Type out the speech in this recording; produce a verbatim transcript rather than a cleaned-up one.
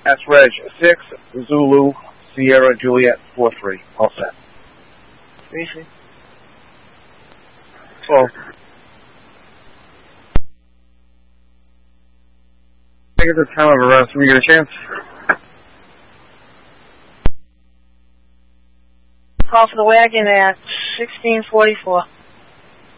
S Reg six, Zulu, Sierra, Juliet, four three. All set. Briefly. Well, I think at this time of around three get a chance. Call for the wagon at sixteen forty-four.